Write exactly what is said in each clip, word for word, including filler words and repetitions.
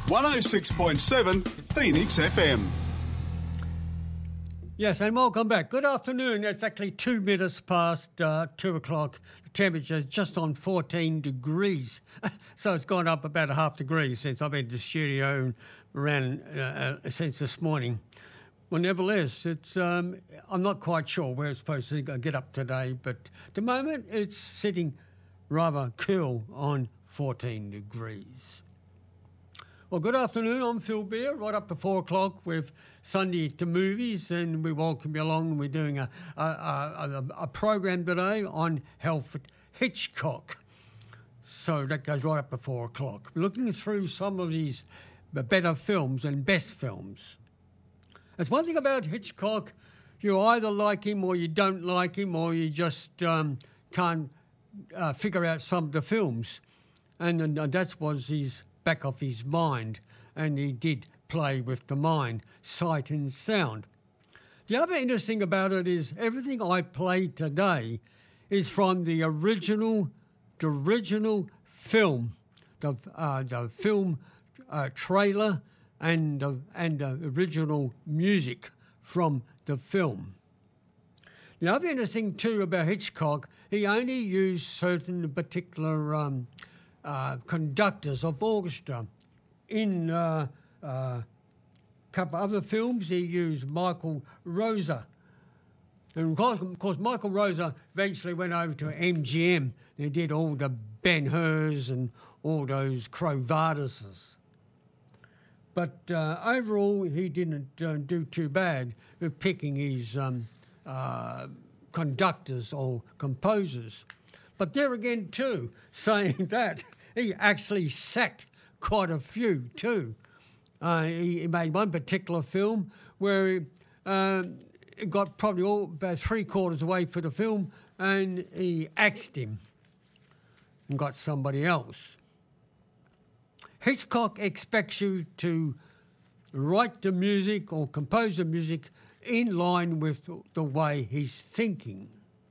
one oh six point seven Phoenix F M. Yes, and welcome back. Good afternoon. It's actually two minutes past uh, two o'clock. The temperature is just on fourteen degrees. So it's gone up about a half degree since I've been to the studio around uh, uh, since this morning. Well, nevertheless, it's um, I'm not quite sure where it's supposed to get up today, but at the moment it's sitting rather cool on fourteen degrees. Well, good afternoon. I'm Phil Beer, right up to four o'clock with Sunday to Movies, and we welcome you along. We're doing a, a, a, a program today on Alfred Hitchcock. So that goes right up to four o'clock. We're looking through some of these better films and best films. There's one thing about Hitchcock, you either like him or you don't like him, or you just um, can't uh, figure out some of the films. And, and that was his back of his mind, and he did play with the mind, sight and sound. The other interesting about it is everything I played today is from the original, the original film, the uh, the film uh, trailer, and the and the original music from the film. The other interesting too about Hitchcock, he only used certain particular Um, Uh, conductors of orchestra. In uh, uh, a couple of other films, he used Michael Rosa. And of course, of course, Michael Rosa eventually went over to M G M. He did all the Ben-Hurs and all those Crow Vardases. But uh, overall, he didn't uh, do too bad with picking his um, uh, conductors or composers. But there again, too, saying that, he actually sacked quite a few, too. Uh, he, he made one particular film where he um, got probably all about three quarters away for the film, and he axed him and got somebody else. Hitchcock expects you to write the music or compose the music in line with the way he's thinking.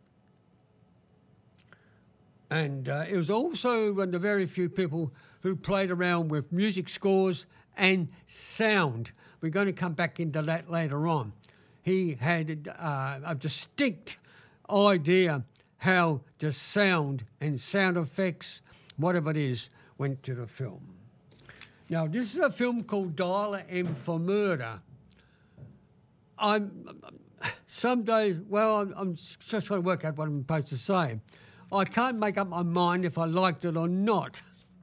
And uh, it was also one of the very few people who played around with music scores and sound. We're going to come back into that later on. He had uh, a distinct idea how the sound and sound effects, whatever it is, went to the film. Now, this is a film called Dial M for Murder. I'm some days, well, I'm, I'm just trying to work out what I'm supposed to say. I can't make up my mind if I liked it or not.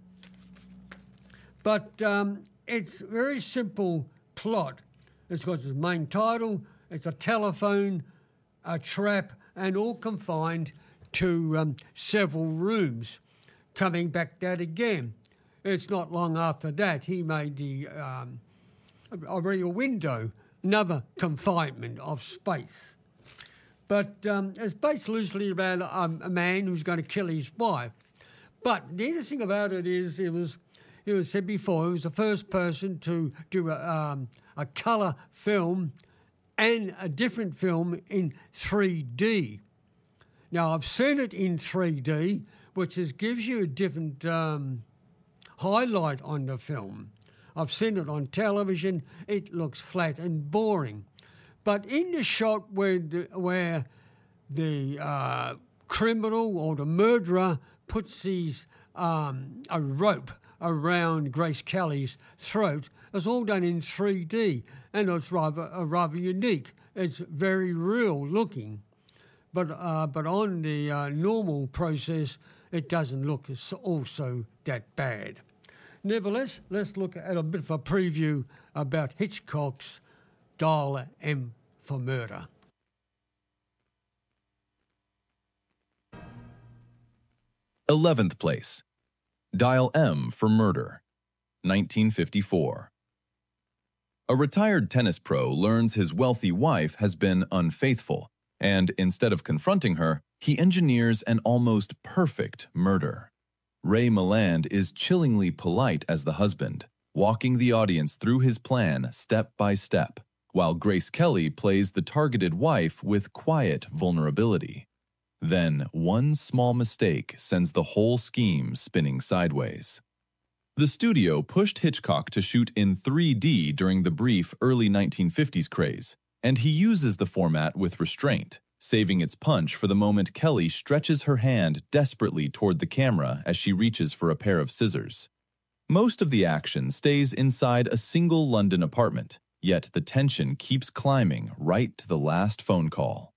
But um, it's a very simple plot. It's got its main title, it's a telephone, a trap, and all confined to um, several rooms. Coming back that again. It's not long after that he made the um, a real window, another confinement of space. But um, it's based loosely about um, a man who's going to kill his wife. But the interesting about it is it was, it was said before, he was the first person to do a, um, a colour film and a different film in three D. Now, I've seen it in three D, which is, gives you a different um, highlight on the film. I've seen it on television. It looks flat and boring. But in the shot where the, where the uh, criminal or the murderer puts his, um, a rope around Grace Kelly's throat, it's all done in three D, and it's rather uh, rather unique. It's very real looking. But uh, but on the uh, normal process, it doesn't look also that bad. Nevertheless, let's look at a bit of a preview about Hitchcock's Dial M for Murder. eleventh place. Dial M for Murder, nineteen fifty-four. A retired tennis pro learns his wealthy wife has been unfaithful, and instead of confronting her, he engineers an almost perfect murder. Ray Milland is chillingly polite as the husband, walking the audience through his plan step by step, while Grace Kelly plays the targeted wife with quiet vulnerability. Then, one small mistake sends the whole scheme spinning sideways. The studio pushed Hitchcock to shoot in three D during the brief early nineteen fifties craze, and he uses the format with restraint, saving its punch for the moment Kelly stretches her hand desperately toward the camera as she reaches for a pair of scissors. Most of the action stays inside a single London apartment, yet the tension keeps climbing right to the last phone call.